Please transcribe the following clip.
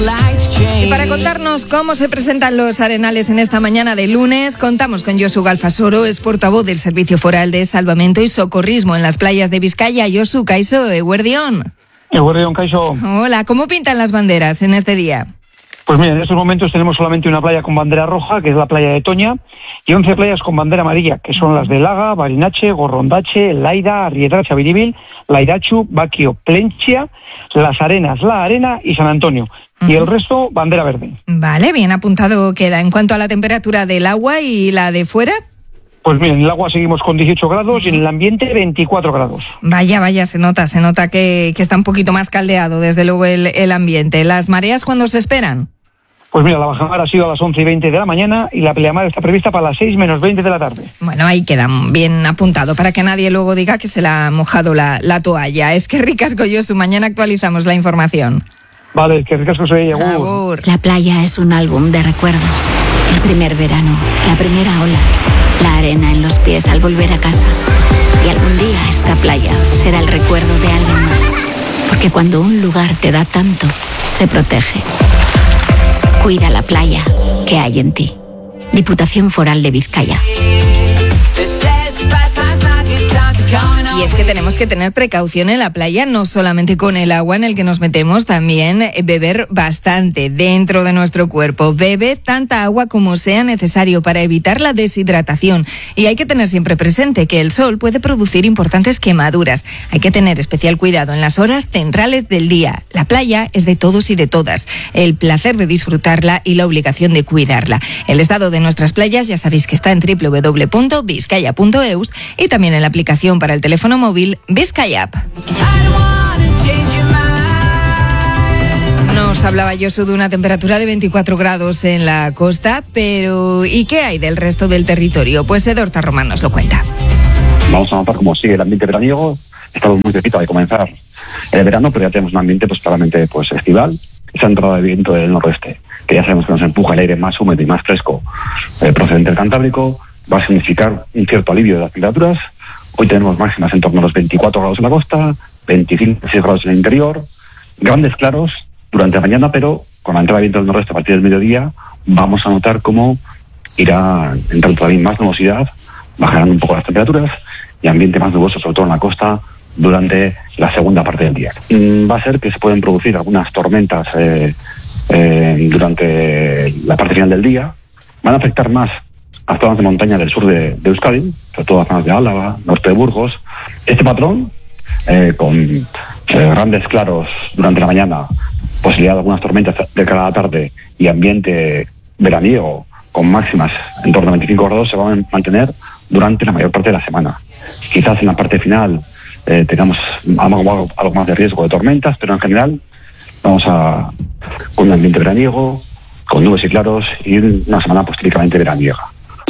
Y para contarnos cómo se presentan los arenales en esta mañana de lunes, contamos con Josu Galfasoro, es portavoz del Servicio Foral de Salvamento y Socorrismo en las playas de Vizcaya. Josu, kaixo, eguerdión. Eguerdión, kaixo. Hola, ¿cómo pintan las banderas en este día? Pues mira, en estos momentos tenemos solamente una playa con bandera roja, que es la playa de Toña, y 11 playas con bandera amarilla, que son las de Laga, Barinache, Gorrondache, Laida, Arrieta, Chaviribil, Laidachu, Baquio, Plentzia, Las Arenas, La Arena y San Antonio. Y el resto, bandera verde. Vale, bien apuntado queda. En cuanto a la temperatura del agua y la de fuera... Pues bien, en el agua seguimos con 18 grados y en el ambiente 24 grados. Vaya, se nota que está un poquito más caldeado, desde luego, el ambiente. ¿Las mareas cuándo se esperan? Pues mira, la bajamar ha sido a las 11:20 de la mañana y la pleamar está prevista para las 6 menos 20 de la tarde. Bueno, ahí queda bien apuntado para que nadie luego diga que se le ha mojado la toalla. Es que ricasco, Josu, mañana actualizamos la información. Vale, que ricasco soy, agur. La playa es un álbum de recuerdos. El primer verano, la primera ola, la arena en los pies al volver a casa. Y algún día esta playa será el recuerdo de alguien más. Porque cuando un lugar te da tanto, se protege. Cuida la playa que hay en ti. Diputación Foral de Vizcaya. Y es que tenemos que tener precaución en la playa, no solamente con el agua en el que nos metemos, también beber bastante dentro de nuestro cuerpo. Bebe tanta agua como sea necesario para evitar la deshidratación. Y hay que tener siempre presente que el sol puede producir importantes quemaduras. Hay que tener especial cuidado en las horas centrales del día. La playa es de todos y de todas. El placer de disfrutarla y la obligación de cuidarla. El estado de nuestras playas ya sabéis que está en www.vizcaya.eus y también en la aplicación para el teléfono móvil Vizcaya App. Nos hablaba Josu de una temperatura de 24 grados en la costa, pero ¿y qué hay del resto del territorio? Pues Edorta Román nos lo cuenta. Vamos a notar cómo sigue el ambiente veraniego. Estamos muy cerquita de comenzar el verano, pero ya tenemos un ambiente claramente estival. Esa entrada de viento del noroeste, que ya sabemos que nos empuja el aire más húmedo y más fresco procedente del Cantábrico, va a significar un cierto alivio de las temperaturas. Hoy tenemos máximas en torno a los 24 grados en la costa, 25 grados en el interior, grandes claros durante la mañana, pero con la entrada de viento del noroeste a partir del mediodía vamos a notar cómo irá entrando todavía más nubosidad, bajarán un poco las temperaturas y ambiente más nuboso, sobre todo en la costa, durante la segunda parte del día. Va a ser que se pueden producir algunas tormentas durante la parte final del día. Van a afectar más a zonas de montaña del sur de Euskadi, sobre todo a zonas de Álava, norte de Burgos. Este patrón, con grandes claros durante la mañana, posibilidad de algunas tormentas de cara a la tarde y ambiente veraniego con máximas en torno a 25 grados, se van a mantener durante la mayor parte de la semana. Quizás en la parte final tengamos algo más de riesgo de tormentas, pero en general vamos con un ambiente veraniego, con nubes y claros y una semana típicamente veraniega.